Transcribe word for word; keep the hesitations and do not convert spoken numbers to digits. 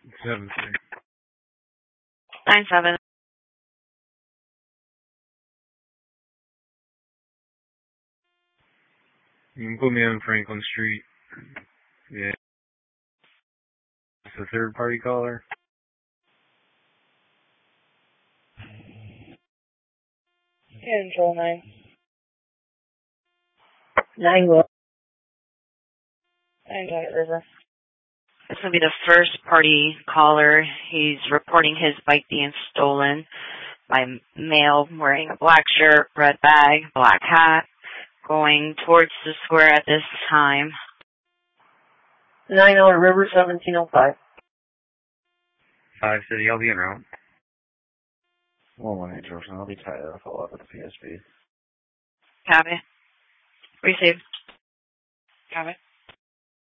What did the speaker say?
Seven three. Nine seven. You can put me on Franklin Street. Yeah. It's a third party caller. Control nine. Nine one. Nine Giant River. This will be the first party caller. He's reporting his bike being stolen by male wearing a black shirt, red bag, black hat, going towards the square at this time. Nine Giant River, seventeen oh five. Five City, I'll be en route. One one eight Georgia, I'll be tied up. I'll up at the P S B. Copy. Receive. Copy.